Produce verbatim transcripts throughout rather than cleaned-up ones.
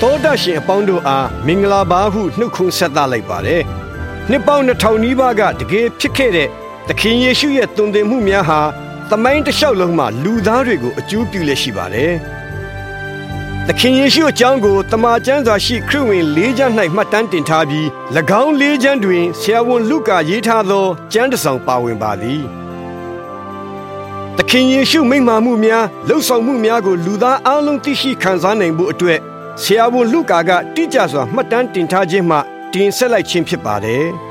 သောတာရှင်အပေါင်းတို့အားမင်္ဂလာပါဟုနှုတ်ခွန်းဆက်သလိုက်ပါတယ်။နှစ်ပေါင်းနှစ်ထောင်နီးပါးကတကယ်ဖြစ်ခဲ့တဲ့သခင်ယေရှုရဲ့သွန်သင်မှုများဟာသမိုင်းတစ်လျှောက်လုံးမှာလူသားတွေကိုအကျိုးပြုလက်ရှိပါတယ်။သခင်ယေရှုအကြောင်းကိုတမန်ကျမ်းစာရှိခရစ်ဝင်လေးကျမ်း၌မှတ်တမ်းတင်ထားပြီး၎င်းလေးကျမ်းတွင်ဆရာဝန်လုကာရေးထားသောကျမ်းတစ်စောင်ပါဝင်ပါသည်။သခင်ယေရှုမိန့်မာမှုများလှုပ်ဆောင်မှုများကိုလူသားအလုံးသိရှိခံစားနိုင်ဖို့အတွက်ဆရာဝန်လုကာကတိကျစွာမှတ်တမ်းတင်ထားခြင်းမှတင်ဆက်လိုက်ခြင်းဖြစ်ပါတယ်။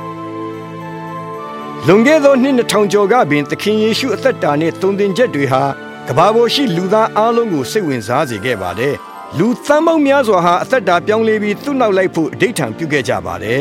လွန်ခဲ့သောနှစ်နှစ်ထောင်ကျော်ကပင်သခင်ယေရှုအသက်တာနှင့်သွန်သင်ချက်တွေဟာကမ္ဘာပေါ်ရှိလူသားအလုံးကိုစိတ်ဝင်စားစေခဲ့ပါတယ်။လူသန်းပေါင်းများစွာဟာအသက်တာပြောင်းလဲပြီးသူ့နောက်လိုက်ဖို့အဓိဋ္ဌာန်ပြုခဲ့ကြပါတယ်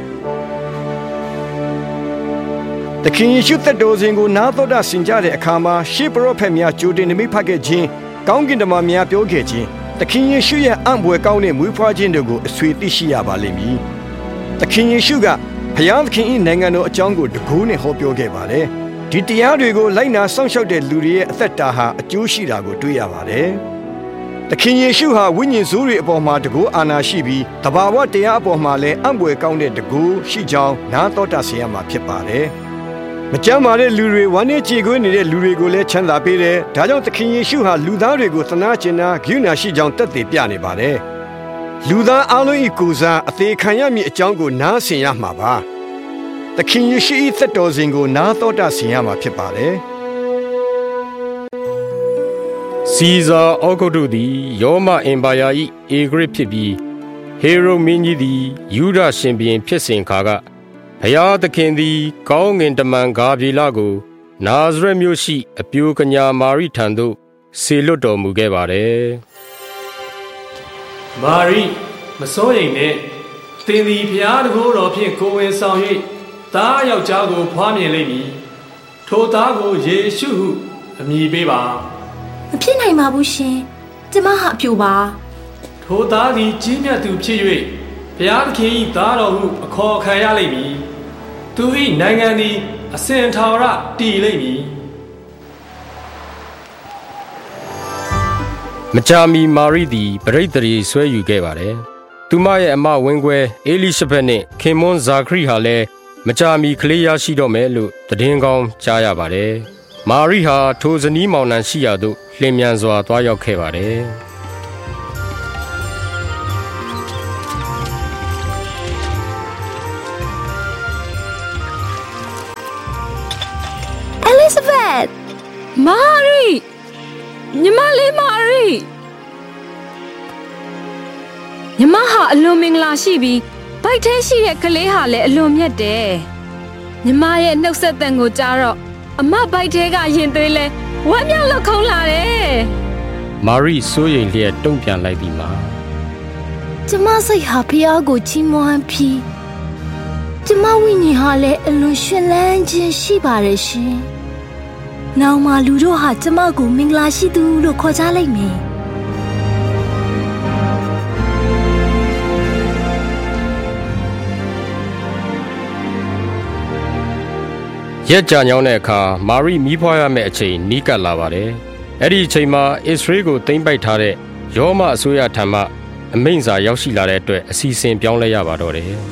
။သခင်ယေရှုသက်တော်စဉ်ကိုနားတော်တာဆင်ကြတဲ့အခါမှာရှေးပရောဖက်များကြိုတင်နမိတ်ဖတ်ခဲ့ခြင်းကောင်းကင်တမန်များပြောခဲ့ခြင်းသခင်ယေရှုရဲ့အံ့ဘွယ်ကောင်းတဲ့မွေးဖွားခြင်းတို့ကိုအဆွေသိရှိရပါလိမ့်မည်။သခင်ယေရှုကဘုရားသခင်၏နိုင်ငံတော်အကြောင်းကိုတကူးနဲ့ဟောပြောခဲ့ပါတယ်။ဒီတရားတွေကိုလိုက်နာစောင့်ရှောက်တဲ့လူတွေရဲ့အသက်တာဟာအကျိုးရှိတာကိုတွေ့ရပါတယ်။သခင်ယေရှုဟာဝိညာဉ်ဆိုးတွေအပေါ်မှာတကူအာဏာရှိပြီးတဘာဝတရားအပေါ်မှာလည်းအံ့ဘွယ်ကောင်းတဲ့တကူရှိကြောင်းနားတော်တာဆင်ရမှာဖြစ်ပါတယ်။မကြမ်းမာတဲ့လူတွေဝမ်းနည်းကြေကွဲနေတဲ့လူတွေကိုလည်းချမ်းသာပေးတယ်။ဒါကြောင့်သခင်ယေရှုဟာလူသားတွေကိုသနာကျင်နာဂရုဏာရှိကြောင်းတက်တည်ပြနေပါတယ်။လူသားအလုံး၏ကိုယ်စားအသေးခံရမည့်အကြောင်းကိုနားဆင်ရမှာပါ။သခင်ယေရှု၏သက်တော်စဉ်ကိုနားတော်တာဆင်ရမှာဖြစ်ပါတယ်။စီဇာအောဂုတ်တို့သည်ရောမအင်ပါယာ၏အေဂရစ်ဖြစ်ပြီးဟေရိုမင်းကြီးသည်ယူဒရှင်ဘုရင်ဖြစ်စဉ်ခါကဘုရားသခင်သည်ကောင်းငင်တမန်ဂါဗြေလကိုနာဇရက်မြို့ရှိအပြိုကညာမာရိထံသို့ဆေလွတ်တော်မူခဲ့ပါတယ်။မာရိမစိုးရိမ်နဲ့သင်သည်ဘုရားတကိုးတော်ဖြင့်ကိုယ်ဝင်ဆောင်၍သားယောက်ျားကိုဖွားမြင်လိမ့်မည်။ထိုသားကိုယေရှုဟုအမည်ပေးပါ။မဖြစ်နိုင်ပါဘူးရှင်။ကျမဟာအပြိုပါ။ထိုသားသည်ကြီးမြတ်သူဖြစ်၍ဘုရားသခင်၏သားတော်ဟုအခေါ်ခံရလိမ့်မည်။သူ၏နိုင်ငံသည်အစဉ်ထာဝရတည်လိမ့်မည်မကြာမီမာရိသည်ပရိသတ်ဆွဲယူခဲ့ပါတယ်။သူမရဲ့အမဝင်းခွဲအေလိရှဘက်နှင့်ခင်မွန်းဇာခရီဟာလည်းမကြာမီကလေးရရှိတော့မယ်လို့သတင်းကောင်းကြားရပါတယ်။မာရိဟာထိုဇနီးမောင်နှံရှိရာသို့လျင်မြန်စွာသွားရောက်ခဲ့ပါတယ်။ Elizabeth မာရိညီမလေးမာရိညီမဟာအလွန်မင်္ဂလာရှိပြီးဗိုက်ထဲရှိတဲ့ကလေးဟာလည်းအလွန်မြတ်တယ်ညီမရဲ့နှုတ်ဆက်သံကိုကြားတော့အမဗိုက်ထဲကရင်သွေးလဲဝမ်းမြောက်လို့ခုန်လာတယ်မာရိစိုးရိမ်လျက်တုံ့ပြန်လိုက်ပြီးမှကျမစိတ်ဟာဖျားကိုချီးမွမ်းပြီးကျမဝိညာဉ်ဟာလည်းအလွန်ရှင်လန်းခြင်းရှိပါတယ်ရှင်နောင်မှလူတို့ဟာကျမကိုမင်္ဂလာရှိသူလို့ခေါ်ကြလိမ့်မယ်ရက်ကြာညောင်းတဲ့အခါမာရိမီးဖွားရမယ့်အချိန်နီးကပ်လာပါတယ်။အဲ့ဒီအချိန်မှာအစ္စရေးကိုသိမ်းပိုက်ထားတဲ့ရောမအစိုးရထံမှအမိန့်စာရောက်ရှိလာတဲ့အတွက်အစီအစဉ်ပြောင်းလဲရပါတော့တယ်။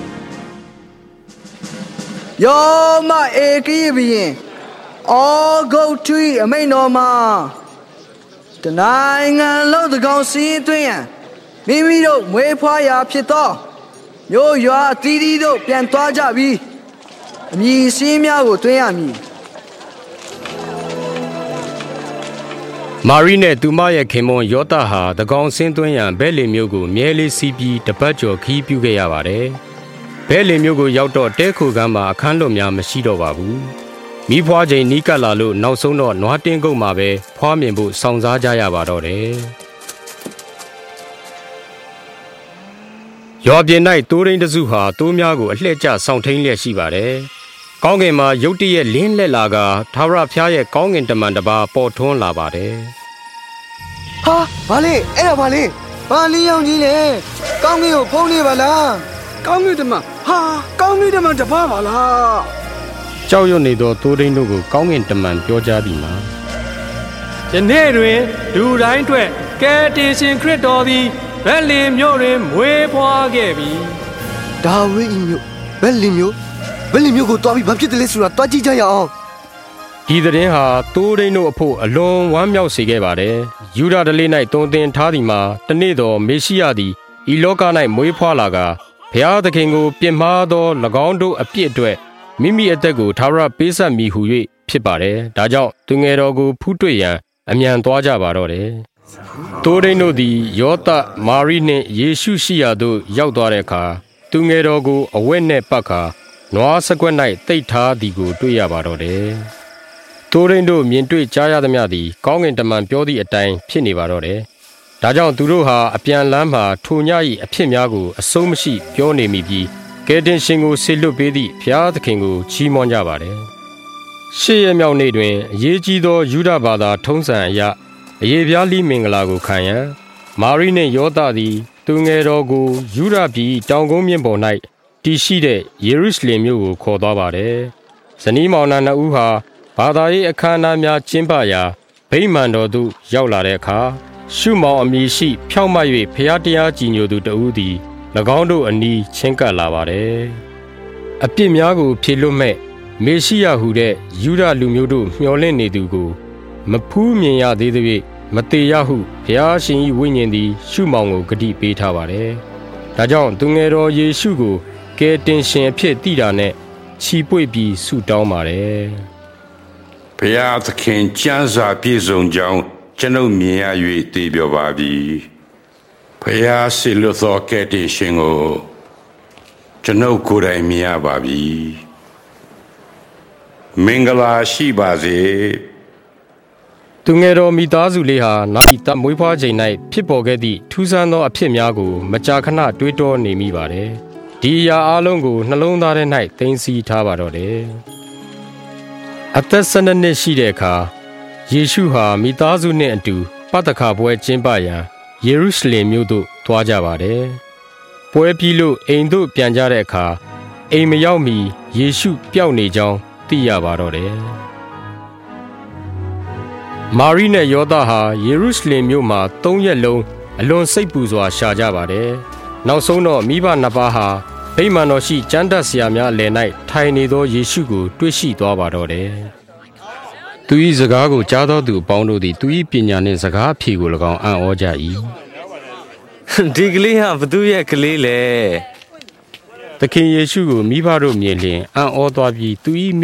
ရောမအေကိဘီရင်အောဂုတ်ထွေအမိန့်တော်မှာတနိုင်ငံလုံးသကောင်စီးသွင်းရန်မိမိတို့မွေးဖွားရာဖြစ်သောမျိုးရွာအသီးသီးတို့ပြန်သွားကြပြီးအမည်စင်းများကိုတွင်းရမည်မာရိနဲ့သူမရဲ့ခင်မွန်းယောသဟာသကောင်စင်းသွင်းရန်ဘဲလင်မျိုးကိုမြဲလေးစီးပြီးတပတ်ကျော်ခီးပြုခဲ့ရပါတယ်ဘဲလင်မျိုးကိုရောက်တော့တဲခိုကမ်းမှာအခန်းလွတ်များမရှိတော့ပါဘူးမီးဖွားချိန်နီးကပ်လာလို့နောက်ဆုံးတော့နွားတင်းကုတ်မှာပဲဖွားမြင်ဖို့စောင့်စားကြရပါတော့တယ်ရွာပြင်၌တိုးရင်းတစုဟာတိုးများကိုအလှည့်ကျဆောင်ထိန်လျက်ရှိပါတယ်။ကောင်းကင်မှာရုတ်တရက်လင်းလက်လာကထာဝရဘုရားရဲ့ကောင်းကင်တမန်တစ်ပါးပေါ်ထွန်းလာပါတယ်။ဟာဘာလဲအဲ့ဒါဘာလဲဘာလင်းရောင်ကြီးလဲကောင်းကင်ကိုဖုံးနေပါလားကောင်းကင်တမန်ဟာကောင်းကင်တမန်တစ်ပါးပါလားကြောက်ရွံ့နေသောတိုးရင်းတို့ကိုကောင်းကင်တမန်ပြောကြားပြီးမှယနေ့တွင်လူတိုင်းအတွက်ကယ်တင်ရှင်ခရစ်တော်သည်ဗက်လင်မြို့တွင်မွေးဖွားခဲ့ပြီဒါဝိဒ်မြို့ဗက်လင်မြို့ဗက်လင်မြို့ကိုတွားပြီးဘာဖြစ်တယ်လဲဆိုတာတွားကြည့်ကြရအောင်ဒီသတင်းဟာတိုးရင်းတို့အဖို့အလွန်ဝမ်းမြောက်စေခဲ့ပါတယ်ယူဒာဒလေး၌တုံတင်ထားသည်မှာတနေ့တော်မေရှိယသည်ဤလောက၌မွေးဖွားလာကဘုရားသခင်ကိုပြင်မာသော၎င်းတို့အပြစ်အတွက်မိမိအသက်ကိုထာဝရပေးဆက်မိဟု၍ဖြစ်ပါတယ်ဒါကြောင့်သူငယ်တော်ကိုဖူးတွေ့ရန်အမြန်သွားကြပါတော့တယ်တိုးရင်းတို့သည်ယောသမာရိနှင့်ယေရှုရှိရာသို့ရောက်သွားတဲ့အခါသူငယ်တော်ကိုအဝတ်နှင့်ပတ်ခါနွားစကွက်၌တိတ်ထားသည်ကိုတွေ့ရပါတော့တယ်တိုးရင်းတို့မြင်တွေ့ကြားရသမျှသည်ကောင်းကင်တမန်ပြောသည့်အတိုင်းဖြစ်နေပါတော့တယ်ဒါကြောင့်သူတို့ဟာအပြန်လမ်းမှာထိုည၏အဖြစ်များကိုအဆုံးမရှိပြောနေမိပြီးကယ်တင်ရှင်ကိုဆေလွတ်ပေးသည့်ဘုရားသခင်ကိုချီးမွမ်းကြပါတယ်ရှေ့ရမြောက်နေ့တွင်အရေးကြီးသောယူဒဘာသာထုံးစံအရအယေပြားလိမင်္ဂလာကိုခံရန်မာရိနှင့်ယောသသည်သူငယ်တော်ကိုယူဒပြည်တောင်ကုန်းမြင့်ပေါ်၌တည်ရှိတဲ့ယေရုရှလင်မြို့ကိုခေါ်သွားပါတယ်ဇနီးမောင်နှံနှစ်ဦးဟာဘာသာရေးအခမ်းအနားများကျင်းပရာဗိမာန်တော်သို့ရောက်လာတဲ့အခါရှုမောင်အမည်ရှိဖြောင့်မတ်၍ဖျားတရားကြည်ညိုသူတဦးသည်၎င်းတို့အနီးချင်းကပ်လာပါတယ်အပြစ်များကိုဖြေလွတ်မဲ့မေရှိယဟုတဲ့ယူဒလူမျိုးတို့မျှော်လင့်နေသူကိုမဖူးမြင်ရသေးသဖြင့်မတေရဟုဘုရားရှင်၏ဝိညာဉ်သည်ရှုမောင်ကိုဂတိပေးထားပါတယ်ဒါကြောင့်သူငယ်တော်ယေရှုကိုကယ်တင်ရှင်အဖြစ်တည်တာနဲ့ချီပွေပြီးဆုတောင်းပါတယ်ဘုရားသခင်ကျမ်းစာပြည့်စုံကြောင်းကျွန်ုပ်မြင်ရ၍သိပြောပါပြီဘုရားဆီလွတ်သောကယ်တင်ရှင်ကိုကျွန်ုပ်ကိုယ်တိုင်မြင်ရပါပြီမင်္ဂလာရှိပါစေသူငယ်တော်မိသားစုလေးဟာနောက်ဤတမွေးဖွားချိန်၌ဖြစ်ပေါ်ခဲ့သည့်ထူးဆန်းသောအဖြစ်များကိုမကြာခဏတွေးတောနေမိပါတယ်ဒီအရာအလုံးကိုနှလုံးသားထဲ၌သိမ်းဆည်းထားပါတော့တယ်အသက်၁၂နှစ်ရှိတဲ့အခါယေရှုဟာမိသားစုနှင့်အတူပတ္တခါပွဲကျင်းပရန်ယေရုရှလင်မြို့သို့သွားကြပါတယ်ပွဲပြီးလို့အိမ်သို့ပြန်ကြတဲ့အခါအိမ်မရောက်မီယေရှုပျောက်နေကြောင်းသိရပါတော့တယ်မာရိနဲ့ယောသဟာယေရုရှလင်မြို့မှာသုံးရက်လုံးအလွန်စိတ်ပူစွာရှာကြပါတယ်နောက်ဆုံးတော့မိဘနှစ်ပါးဟာဗိမာန်တော်ရှိကျမ်းတတ်ဆရာများအလယ်၌ထိုင်နေသောယေရှုကိုတွေ့ရှိသွားပါတော့တယ်သူ၏စကားကိုကြားသောသူအပေါင်းတို့သည်သူ၏ပညာနှင့်စကားအဖြေကို၎င်းအံ့ဩကြ၏ဒီကလေးဟာဘသူရဲ့ကလေးလဲသခင်ယေရှုကိုမိဘတို့မြင်လျင်အံ့ဩသွားပြီးသူ၏